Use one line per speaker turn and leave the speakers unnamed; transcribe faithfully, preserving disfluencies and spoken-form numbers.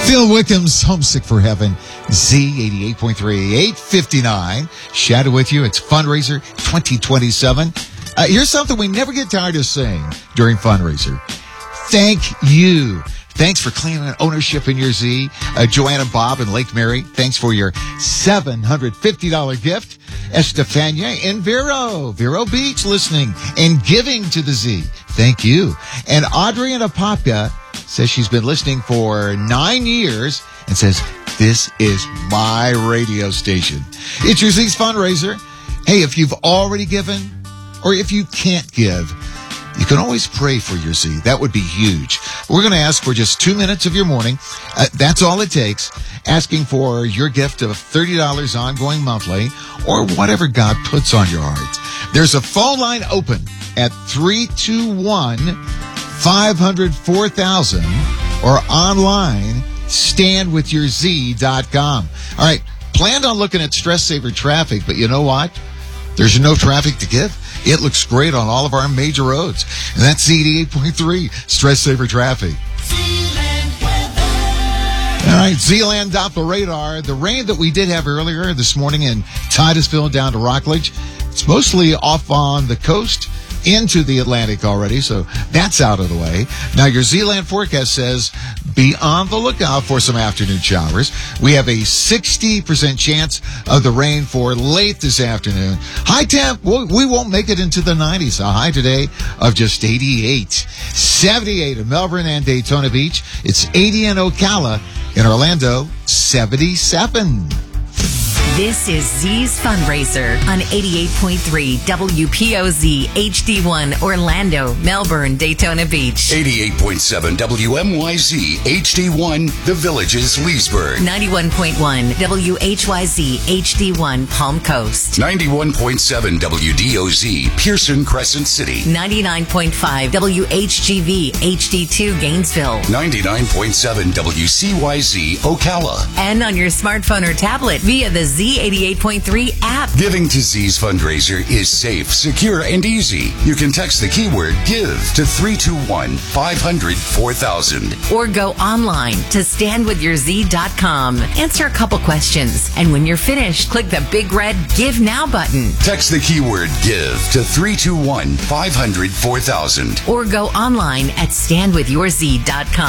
Phil Wickham's Homesick for Heaven, Z eighty-eight point three, eight fifty-nine. Shadow with you. It's Fundraiser twenty twenty-seven. Uh, here's something we never get tired of saying during Fundraiser. Thank you. Thanks for claiming ownership in your Z. Uh, Joanne and Bob in Lake Mary, thanks for your seven hundred fifty dollars gift. Estefania in Vero, Vero Beach, listening and giving to the Z. Thank you. And Audrey in Apopka says she's been listening for nine years and says, this is my radio station. It's your Z's Fundraiser. Hey, if you've already given or if you can't give, you can always pray for your Z. That would be huge. We're going to ask for just two minutes of your morning. Uh, that's all it takes. Asking for your gift of thirty dollars ongoing monthly or whatever God puts on your heart. There's a phone line open at three two one, five hundred, four thousand or online, stand with your z dot com. All right, planned on looking at Stress Saver traffic, but you know what? There's no traffic to give. It looks great on all of our major roads. And that's Z eighty-eight point three, Stress Saver traffic. All right, Z-Land Doppler radar. The rain that we did have earlier this morning in Titusville down to Rockledge, it's mostly off on the coast into the Atlantic already, so that's out of the way. Now, your Z-Land forecast says be on the lookout for some afternoon showers. We have a sixty percent chance of the rain for late this afternoon. High temp, we won't make it into the nineties. A high today of just eighty-eight. seventy-eight in Melbourne and Daytona Beach. It's eighty in Ocala. In Orlando, seventy-seven.
This is Z's Fundraiser on eighty-eight point three W P O Z H D one Orlando, Melbourne, Daytona Beach.
eighty-eight point seven W M Y Z H D one The Villages, Leesburg.
ninety-one point one W H Y Z H D one Palm Coast.
ninety-one point seven W D O Z Pearson, Crescent City.
ninety-nine point five W H G V H D two Gainesville.
ninety-nine point seven W C Y Z Ocala.
And on your smartphone or tablet via the Z eighty-eight point three app.
Giving to Z's Fundraiser is safe, secure, and easy. You can text the keyword GIVE to three two one, five hundred, four thousand.
Or go online to stand with your z dot com. Answer a couple questions. And when you're finished, click the big red Give Now button.
Text the keyword GIVE to three two one, five hundred, four thousand.
Or go online at stand with your z dot com.